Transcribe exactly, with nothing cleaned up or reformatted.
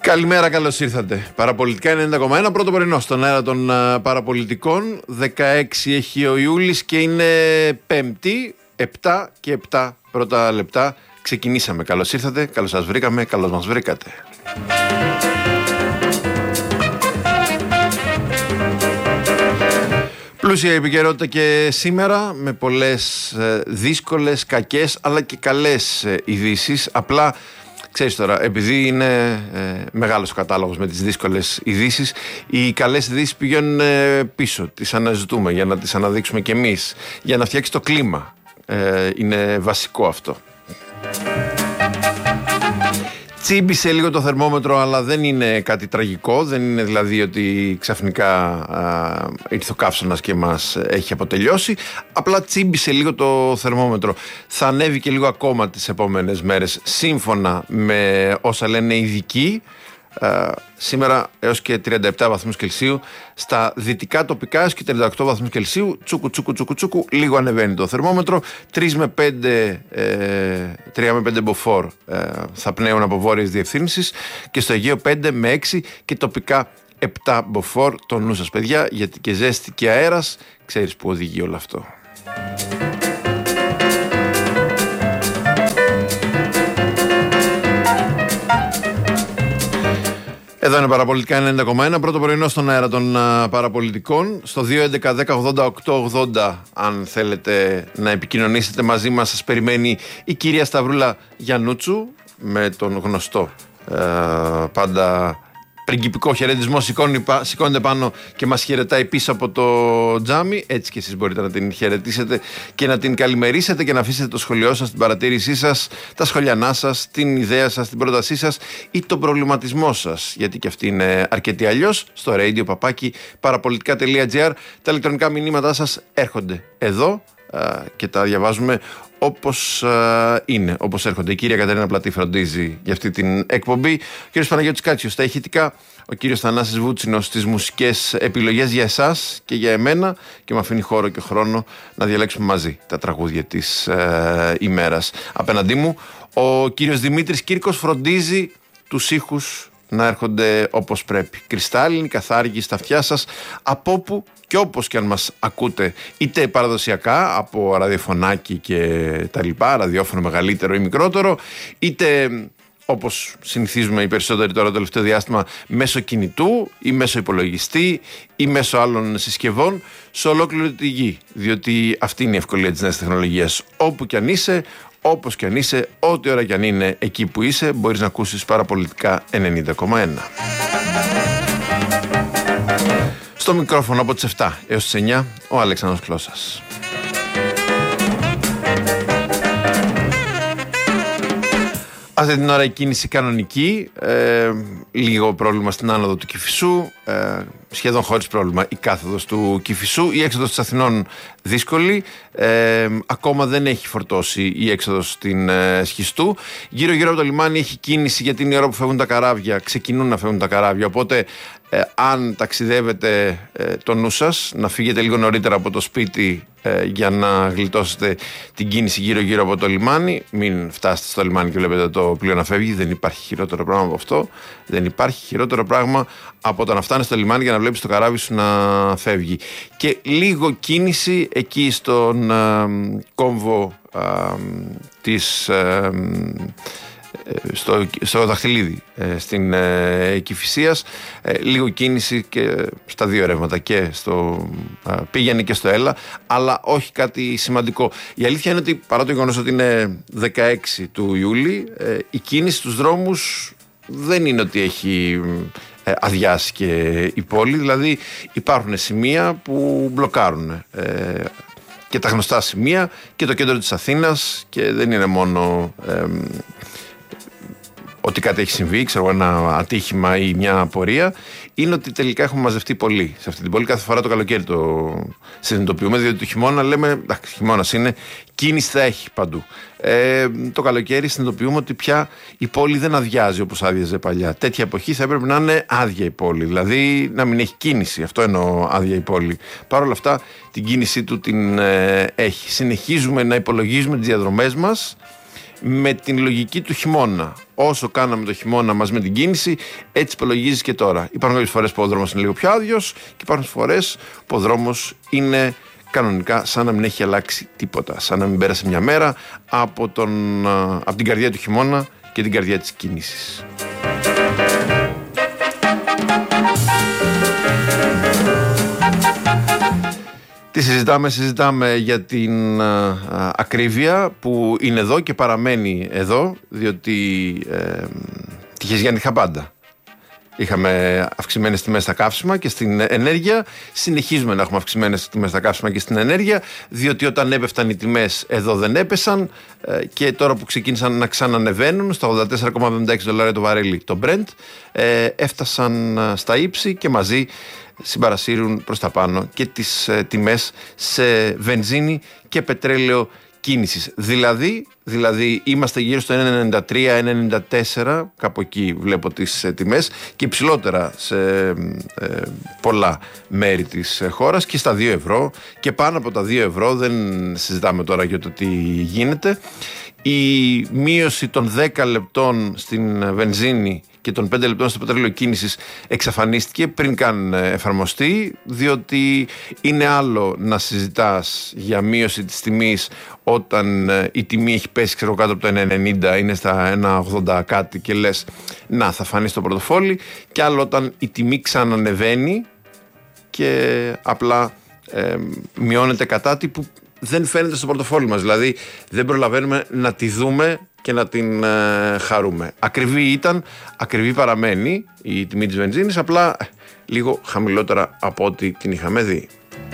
Καλημέρα, καλώς ήρθατε. Παραπολιτικά ενενήντα κόμμα ένα, πρώτο πρωινό στον αέρα των uh, παραπολιτικών. δεκαέξι έχει ο Ιούλης και είναι Πέμπτη, επτά και επτά πρώτα λεπτά. Ξεκινήσαμε. Καλώς ήρθατε, καλώς σας βρήκαμε, καλώς μας βρήκατε. Πλούσια επικαιρότητα και σήμερα με πολλές ε, δύσκολες, κακές αλλά και καλές ε, ειδήσεις. Απλά ξέρεις τώρα, επειδή είναι ε, μεγάλος ο κατάλογος με τις δύσκολες ειδήσεις, οι καλές ειδήσεις πηγαίνουν ε, πίσω, τις αναζητούμε για να τις αναδείξουμε κι εμείς, για να φτιάξει το κλίμα. Ε, είναι βασικό αυτό. Τσίμπησε λίγο το θερμόμετρο, αλλά δεν είναι κάτι τραγικό. Δεν είναι δηλαδή ότι ξαφνικά α, ήρθε ο καύσωνας και μας έχει αποτελειώσει. Απλά τσίμπησε λίγο το θερμόμετρο. Θα ανέβει και λίγο ακόμα τις επόμενες μέρες, σύμφωνα με όσα λένε οι ειδικοί. Uh, σήμερα έως και τριάντα επτά βαθμούς Κελσίου, στα δυτικά τοπικά έως και τριάντα οκτώ βαθμούς Κελσίου, τσούκου τσούκου τσούκου τσούκου, λίγο ανεβαίνει το θερμόμετρο. τρία με πέντε μποφόρ ε, θα πνέουν από βόρειες διευθύνσεις και στο Αιγαίο πέντε με έξι και τοπικά επτά μποφόρ. Το νου σας παιδιά, γιατί και ζέστη και αέρας, ξέρεις που οδηγεί όλο αυτό. Εδώ είναι Παραπολιτικά ενενήντα κόμμα ένα, πρώτο πρωινό στον αέρα των uh, παραπολιτικών. Στο δύο έντεκα δέκα ογδόντα οκτώ ογδόντα, αν θέλετε να επικοινωνήσετε μαζί μας, σας περιμένει η κυρία Σταυρούλα Γιαννούτσου με τον γνωστό uh, πάντα πριγκιπικό χαιρετισμό. Σηκώνεται πάνω και μας χαιρετάει πίσω από το τζάμι. Έτσι και εσείς μπορείτε να την χαιρετήσετε και να την καλημερίσετε και να αφήσετε το σχολείο σας, την παρατήρησή σας, τα σχολιανά σας, την ιδέα σας, την πρότασή σας ή τον προβληματισμό σας. Γιατί και αυτή είναι αρκετή αλλιώς. Στο radio παπάκι παραπολιτικά τελεία τζι άρ τα ηλεκτρονικά μηνύματά σας έρχονται εδώ και τα διαβάζουμε όπως uh, είναι, όπως έρχονται. Η κυρία Κατερίνα Πλατή φροντίζει για αυτή την εκπομπή. Ο κύριος Παναγιώτης Κάτσιος στα ηχητικά. Ο κύριος Θανάσης Βούτσινος στις μουσικές επιλογές για εσάς και για εμένα. Και με αφήνει χώρο και χρόνο να διαλέξουμε μαζί τα τραγούδια της uh, ημέρας. Απέναντί μου ο κύριος Δημήτρης Κύρκος φροντίζει τους ήχους να έρχονται όπως πρέπει. Κρυστάλλινοι, καθάργοι στα αυτιά σας, από όπου και όπως και αν μας ακούτε, είτε παραδοσιακά από ραδιοφωνάκι και τα λοιπά, ραδιόφωνο μεγαλύτερο ή μικρότερο, είτε όπως συνηθίζουμε οι περισσότεροι τώρα το τελευταίο διάστημα, μέσω κινητού ή μέσω υπολογιστή ή μέσω άλλων συσκευών, σε ολόκληρη τη γη. Διότι αυτή είναι η ευκολία της νέας τεχνολογίας. Όπου κι αν είσαι, όπως κι αν είσαι, ό,τι ώρα κι αν είναι εκεί που είσαι, μπορείς να ακούσεις Παραπολιτικά ενενήντα κόμμα ένα. Στο μικρόφωνο από τις επτά έως τις εννιά, ο Αλέξανδρος Κλώσας. Αυτή την ώρα η κίνηση κανονική, ε, λίγο πρόβλημα στην άνοδο του Κηφισού, ε, σχεδόν χωρίς πρόβλημα η κάθοδος του Κηφισού, η έξοδος της Αθηνών δύσκολη, ε, ακόμα δεν έχει φορτώσει η έξοδος στην ε, Σχιστού. Γύρω γύρω από το λιμάνι έχει κίνηση, γιατί είναι η ώρα που φεύγουν τα καράβια, ξεκινούν να φεύγουν τα καράβια, οπότε ε, αν ταξιδεύετε ε, το νου σας, να φύγετε λίγο νωρίτερα από το σπίτι ε, για να γλιτώσετε την κίνηση γύρω γύρω από το λιμάνι. Μην φτάσετε στο λιμάνι και βλέπετε το πλοίο να φεύγει, δεν υπάρχει χειρότερο πράγμα από αυτό. Δεν υπάρχει χειρότερο πράγμα από το να φτάνεις στο λιμάνι για να βλέπεις το καράβι σου να φεύγει. Και λίγο κίνηση εκεί στον α, κόμβο α, της, α, στο, στο Δαχτυλίδι, στην ε, Κηφισίας, ε, λίγο κίνηση και στα δύο ρεύματα, και στο α, πήγαινε και στο έλα, αλλά όχι κάτι σημαντικό. Η αλήθεια είναι ότι παρά το γεγονός ότι είναι δεκαέξι του Ιούλη, ε, η κίνηση στους δρόμους δεν είναι ότι έχει ε, αδειάσει και η πόλη. Δηλαδή υπάρχουν σημεία που μπλοκάρουν, ε, και τα γνωστά σημεία και το κέντρο της Αθήνας, και δεν είναι μόνο ε, ότι κάτι έχει συμβεί, ξέρω, ένα ατύχημα ή μια απορία. Είναι ότι τελικά έχουμε μαζευτεί πολύ σε αυτή την πόλη. Κάθε φορά το καλοκαίρι το συνειδητοποιούμε, διότι το χειμώνα λέμε, εντάξει, χειμώνας είναι, κίνηση θα έχει παντού. Ε, το καλοκαίρι συνειδητοποιούμε ότι πια η πόλη δεν αδειάζει όπως άδειαζε παλιά. Τέτοια εποχή θα έπρεπε να είναι άδεια η πόλη, δηλαδή να μην έχει κίνηση. Αυτό εννοώ, άδεια η πόλη. Παρ' όλα αυτά την κίνησή του την ε, έχει. Συνεχίζουμε να υπολογίζουμε τις διαδρομές μας με την λογική του χειμώνα. Όσο κάναμε το χειμώνα μας με την κίνηση, έτσι υπολογίζεις και τώρα. Υπάρχουν κάποιες φορές που ο δρόμος είναι λίγο πιο άδειος και υπάρχουν φορές που ο δρόμος είναι κανονικά σαν να μην έχει αλλάξει τίποτα. Σαν να μην πέρασε μια μέρα από, τον, από την καρδιά του χειμώνα και την καρδιά της κίνησης. Τι συζητάμε, συζητάμε για την α, α, ακρίβεια που είναι εδώ και παραμένει εδώ, διότι ε, τυχές Γιάννη είχα πάντα. Είχαμε αυξημένες τιμές στα καύσιμα και στην ενέργεια. Συνεχίζουμε να έχουμε αυξημένες τιμές στα καύσιμα και στην ενέργεια, διότι όταν έπεφταν οι τιμές εδώ δεν έπεσαν ε, και τώρα που ξεκίνησαν να ξανανεβαίνουν στα ογδόντα τέσσερα κόμμα εβδομήντα έξι δολάρια το βαρέλι το Brent, ε, έφτασαν στα ύψη και μαζί συμπαρασύρουν προς τα πάνω και τις ε, τιμές σε βενζίνη και πετρέλαιο κίνησης. Δηλαδή, δηλαδή είμαστε γύρω στο ένα κόμμα ενενήντα τρία ένα κόμμα ενενήντα τέσσερα, κάπου εκεί βλέπω τις ε, τιμές, και υψηλότερα σε ε, πολλά μέρη της ε, χώρας και στα δύο ευρώ και πάνω από τα δύο ευρώ. Δεν συζητάμε τώρα για το τι γίνεται. Η μείωση των δέκα λεπτών στην βενζίνη και των πέντε λεπτών στο πετρέλαιο κίνησης εξαφανίστηκε πριν καν εφαρμοστεί, διότι είναι άλλο να συζητάς για μείωση της τιμής όταν η τιμή έχει πέσει ξέρω κάτω από το ένα ενενήντα, είναι στα ένα ογδόντα κάτι και λες να θα φανεί στο πορτοφόλι, και άλλο όταν η τιμή ξανανεβαίνει και απλά ε, μειώνεται κατά τι που δεν φαίνεται στο πορτοφόλι μας, δηλαδή δεν προλαβαίνουμε να τη δούμε και να την ε, χαρούμε. Ακριβή ήταν, ακριβή παραμένει η τιμή της βενζίνης, απλά ε, λίγο χαμηλότερα από ό,τι την είχαμε δει.